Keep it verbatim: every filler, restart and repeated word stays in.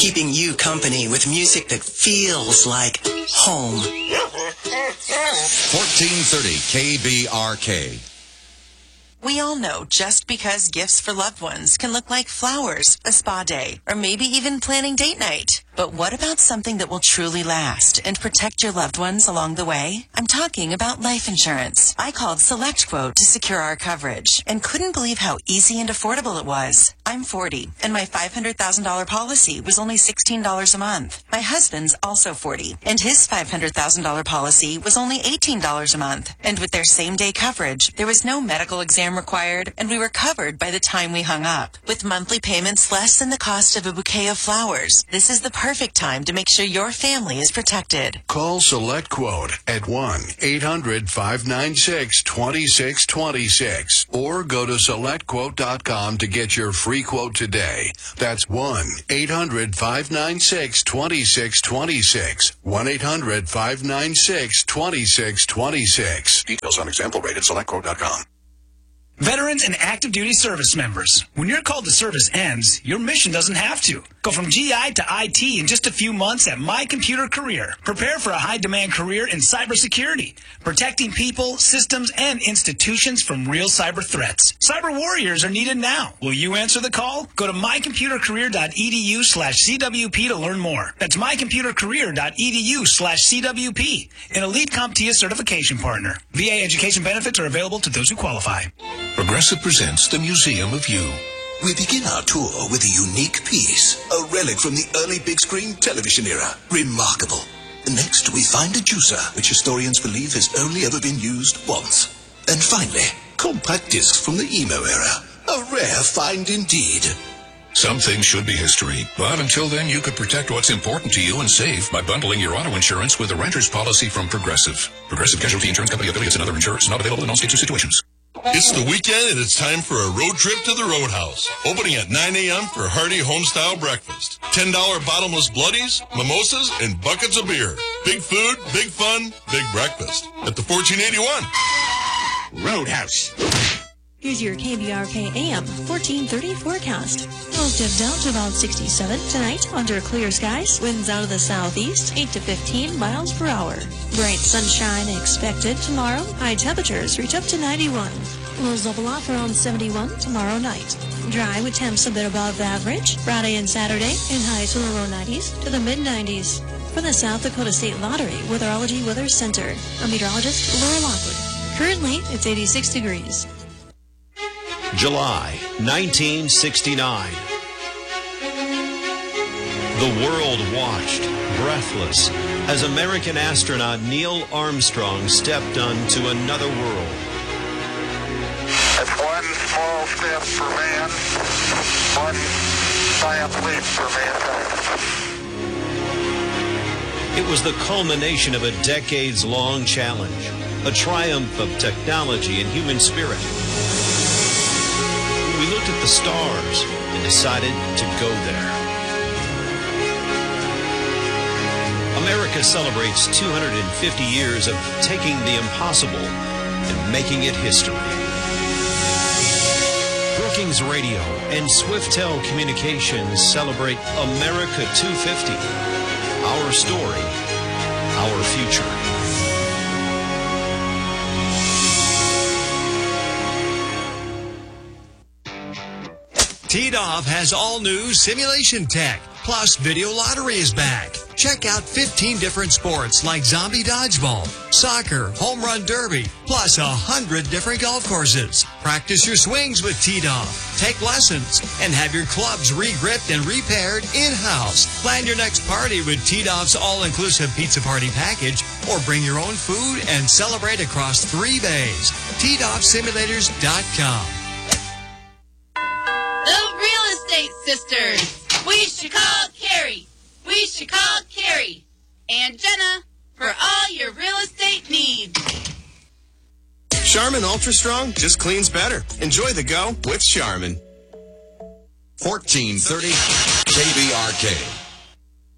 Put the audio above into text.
keeping you company with music that feels like home. fourteen thirty K B R K. We all know just because gifts for loved ones can look like flowers, a spa day, or maybe even planning date night. But what about something that will truly last and protect your loved ones along the way? I'm talking about life insurance. I called SelectQuote to secure our coverage and couldn't believe how easy and affordable it was. I'm forty, and my five hundred thousand dollars policy was only sixteen dollars a month. My husband's also forty, and his five hundred thousand dollars policy was only eighteen dollars a month. And with their same-day coverage, there was no medical exam required, and we were covered by the time we hung up. With monthly payments less than the cost of a bouquet of flowers, this is the perfect time to make sure your family is protected. Call SelectQuote at one eight hundred five nine six two six two six or go to select quote dot com to get your free quote today. That's one eight hundred five nine six two six two six. one eight hundred five nine six two six two six. Details on example rate at select quote dot com. Veterans and active duty service members, when your call to service ends, your mission doesn't have to. Go from G I to I T in just a few months at My Computer Career. Prepare for a high-demand career in cybersecurity, protecting people, systems, and institutions from real cyber threats. Cyber warriors are needed now. Will you answer the call? Go to my computer career dot e d u slash c w p to learn more. That's my computer career dot e d u slash c w p, an Elite CompTIA certification partner. V A education benefits are available to those who qualify. Progressive presents the Museum of You. We begin our tour with a unique piece, a relic from the early big screen television era. Remarkable. Next, we find a juicer, which historians believe has only ever been used once. And finally, compact discs from the emo era. A rare find indeed. Some things should be history, but until then, you could protect what's important to you and save by bundling your auto insurance with a renter's policy from Progressive. Progressive Casualty Insurance Company affiliates and other insurers, not available in all states or situations. It's the weekend and it's time for a road trip to the Roadhouse. Opening at nine a.m. for hearty homestyle breakfast. ten dollars bottomless bloodies, mimosas, and buckets of beer. Big food, big fun, big breakfast. At the fourteen eighty-one. Roadhouse. Here's your K B R K A M fourteen thirty forecast. It'll dip down to about sixty-seven tonight under clear skies. Winds out of the southeast, eight to fifteen miles per hour. Bright sunshine expected tomorrow. High temperatures reach up to ninety-one. Lows level off around seventy-one tomorrow night. Dry with temps a bit above average. Friday and Saturday, and highs from the low nineties to the mid nineties. For the South Dakota State Lottery Weatherology Weather Center, I'm meteorologist Laura Lockwood. Currently, it's eighty-six degrees. July nineteen sixty-nine. The world watched, breathless, as American astronaut Neil Armstrong stepped onto another world. It's one small step for man, one giant leap for mankind. It was the culmination of a decades-long challenge, a triumph of technology and human spirit. We looked at the stars and decided to go there. America celebrates two hundred fifty years of taking the impossible and making it history. Brookings Radio and Swiftel Communications celebrate America two fifty. Our story, our future. Teed Off has all new simulation tech, plus video lottery is back. Check out fifteen different sports like zombie dodgeball, soccer, home run derby, plus a hundred different golf courses. Practice your swings with Teed Off. Take lessons and have your clubs re-gripped and repaired in-house. Plan your next party with Teed Off's all-inclusive pizza party package, or bring your own food and celebrate across three bays. teed off simulators dot com. The Real Estate Sisters. We should call Carrie. We should call Carrie and Jenna for all your real estate needs. Charmin Ultra Strong just cleans better. Enjoy the go with Charmin. fourteen thirty K B R K.